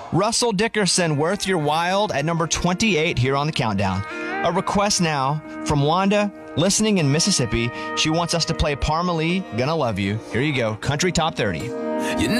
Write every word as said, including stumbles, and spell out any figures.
Russell Dickerson, Worth Your Wild at number twenty-eight here on the countdown. A request now from Wanda, listening in Mississippi. She wants us to play Parmalee, Gonna Love You. Here you go, Country Top thirty. You